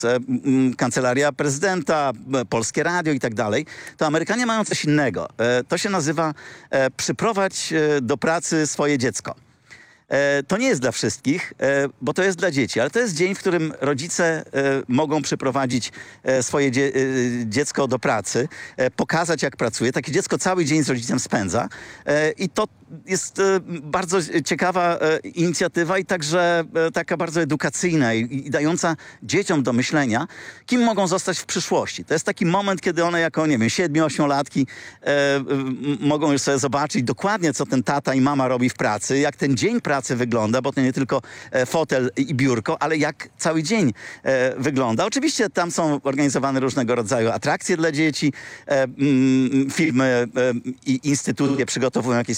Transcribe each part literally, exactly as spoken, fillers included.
Kancelaria Prezydenta, Polskie Radio i tak dalej, to Amerykanie mają coś innego. To się nazywa przyprowadź do pracy swoje dziecko. To nie jest dla wszystkich, bo to jest dla dzieci, ale to jest dzień, w którym rodzice mogą przyprowadzić swoje dzie dziecko do pracy, pokazać, jak pracuje. Takie dziecko cały dzień z rodzicem spędza i to jest bardzo ciekawa inicjatywa i także taka bardzo edukacyjna i, i dająca dzieciom do myślenia, kim mogą zostać w przyszłości. To jest taki moment, kiedy one jako, nie wiem, siedmiu, ośmiolatki e, mogą już sobie zobaczyć dokładnie, co ten tata i mama robi w pracy, jak ten dzień pracy wygląda, bo to nie tylko e, fotel i biurko, ale jak cały dzień e, wygląda. Oczywiście tam są organizowane różnego rodzaju atrakcje dla dzieci, e, m, firmy e, i instytucje przygotowują jakieś...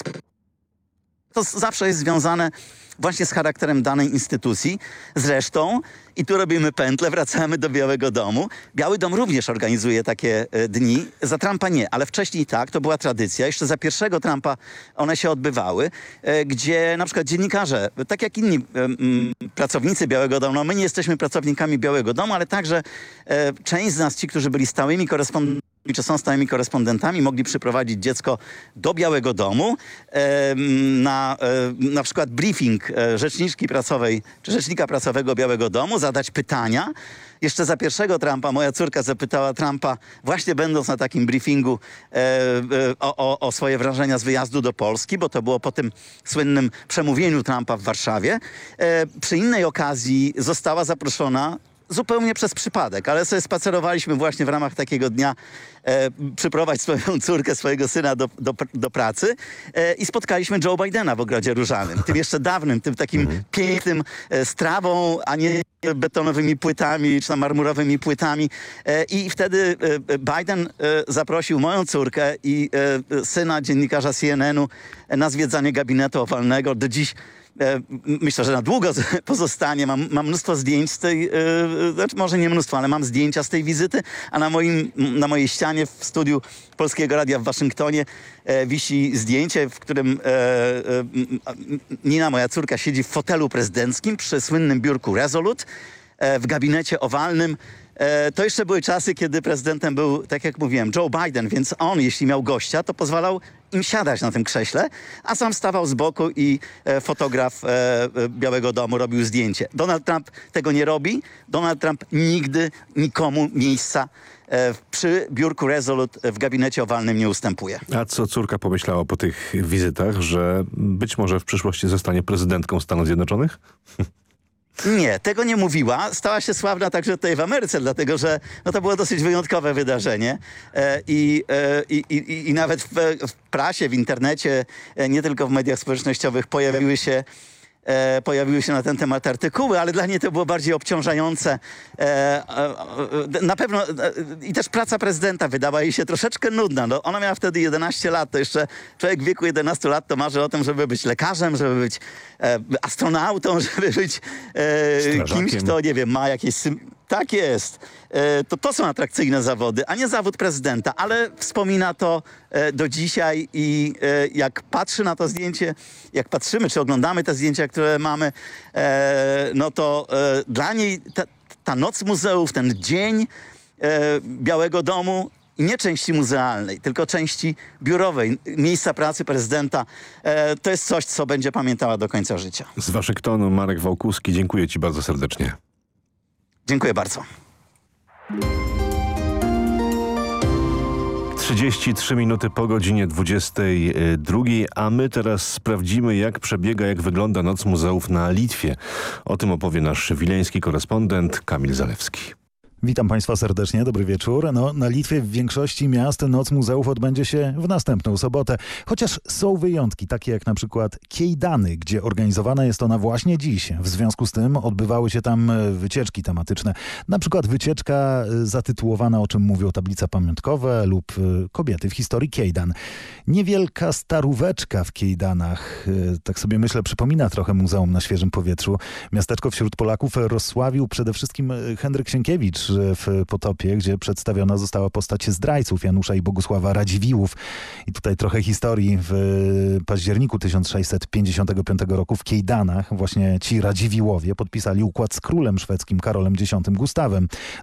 To zawsze jest związane właśnie z charakterem danej instytucji. Zresztą, i tu robimy pętlę, wracamy do Białego Domu. Biały Dom również organizuje takie e, dni. Za Trumpa nie, ale wcześniej tak, to była tradycja. Jeszcze za pierwszego Trumpa one się odbywały, e, gdzie na przykład dziennikarze, tak jak inni e, m, pracownicy Białego Domu, no my nie jesteśmy pracownikami Białego Domu, ale także e, część z nas, ci, którzy byli stałymi korespondentami, czy są stałymi korespondentami, mogli przyprowadzić dziecko do Białego Domu e, na e, na przykład briefing e, rzeczniczki prasowej, czy rzecznika prasowego Białego Domu, zadać pytania. Jeszcze za pierwszego Trumpa moja córka zapytała Trumpa, właśnie będąc na takim briefingu, e, e, o, o, o swoje wrażenia z wyjazdu do Polski, bo to było po tym słynnym przemówieniu Trumpa w Warszawie. E, przy innej okazji została zaproszona zupełnie przez przypadek, ale sobie spacerowaliśmy właśnie w ramach takiego dnia, e, przyprowadź swoją córkę, swojego syna do, do, do pracy e, i spotkaliśmy Joe Bidena w Ogrodzie Różanym. Tym jeszcze dawnym, tym takim mhm. pięknym, e, z trawą, a nie betonowymi płytami, czy tam marmurowymi płytami. E, I wtedy e, Biden e, zaprosił moją córkę i e, syna dziennikarza C N N u na zwiedzanie gabinetu owalnego. Do dziś myślę, że na długo pozostanie. Mam, mam mnóstwo zdjęć z tej, yy, znaczy może nie mnóstwo, ale mam zdjęcia z tej wizyty, a na, moim, na mojej ścianie w studiu Polskiego Radia w Waszyngtonie e, wisi zdjęcie, w którym e, e, Nina, moja córka, siedzi w fotelu prezydenckim przy słynnym biurku Resolute e, w gabinecie owalnym. E, to jeszcze były czasy, kiedy prezydentem był, tak jak mówiłem, Joe Biden, więc on, jeśli miał gościa, to pozwalał im siadać na tym krześle, a sam stawał z boku i e, fotograf e, Białego Domu robił zdjęcie. Donald Trump tego nie robi. Donald Trump nigdy nikomu miejsca e, przy biurku Resolute w gabinecie owalnym nie ustępuje. A co córka pomyślała po tych wizytach, że być może w przyszłości zostanie prezydentką Stanów Zjednoczonych? Nie, tego nie mówiła. Stała się sławna także tutaj w Ameryce, dlatego że no, to było dosyć wyjątkowe wydarzenie e, i, e, i, i, i nawet w, w prasie, w internecie, e, nie tylko w mediach społecznościowych pojawiły się E, pojawiły się na ten temat artykuły, ale dla mnie to było bardziej obciążające. E, e, na pewno e, i też praca prezydenta wydała jej się troszeczkę nudna. No, ona miała wtedy jedenaście lat, to jeszcze człowiek w wieku jedenastu lat to marzy o tym, żeby być lekarzem, żeby być e, astronautą, żeby być e, kimś, kto, nie wiem, ma jakieś... Tak jest. E, to, to są atrakcyjne zawody, a nie zawód prezydenta, ale wspomina to e, do dzisiaj i e, jak patrzy na to zdjęcie, jak patrzymy, czy oglądamy te zdjęcia, które mamy, e, no to e, dla niej ta, ta noc muzeów, ten dzień e, Białego Domu, i nie części muzealnej, tylko części biurowej, miejsca pracy prezydenta, e, to jest coś, co będzie pamiętała do końca życia. Z Waszyngtonu Marek Wałkuski, dziękuję Ci bardzo serdecznie. Dziękuję bardzo. trzydzieści trzy minuty po godzinie dwudziestej drugiej, a my teraz sprawdzimy, jak przebiega, jak wygląda Noc Muzeów na Litwie. O tym opowie nasz wileński korespondent Kamil Zalewski. Witam Państwa serdecznie, dobry wieczór. No, na Litwie w większości miast Noc Muzeów odbędzie się w następną sobotę. Chociaż są wyjątki, takie jak na przykład Kejdany, gdzie organizowana jest ona właśnie dziś. W związku z tym odbywały się tam wycieczki tematyczne. Na przykład wycieczka zatytułowana O czym mówią tablice pamiątkowe lub Kobiety w historii Kejdan. Niewielka staróweczka w Kejdanach, tak sobie myślę, przypomina trochę Muzeum na Świeżym Powietrzu. Miasteczko wśród Polaków rozsławił przede wszystkim Henryk Sienkiewicz, w Potopie, gdzie przedstawiona została postać zdrajców Janusza i Bogusława Radziwiłłów. I tutaj trochę historii. W październiku tysiąc sześćset pięćdziesiątego piątego roku w Kejdanach właśnie ci Radziwiłłowie podpisali układ z królem szwedzkim Karolem X Gustawem.